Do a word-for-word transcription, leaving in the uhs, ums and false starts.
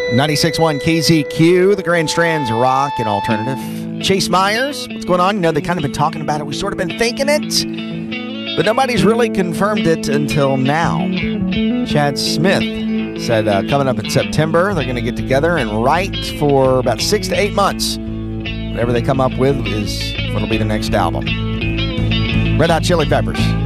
ninety-six point one K Z Q, the Grand Strand's rock and alternative. Chase Myers, what's going on? You know, they kind of been talking about it. We've sort of been thinking it, but nobody's really confirmed it until now. Chad Smith said uh, coming up in September, they're going to get together and write for about six to eight months. Whatever they come up with is what'll be the next album. Red Hot Chili Peppers.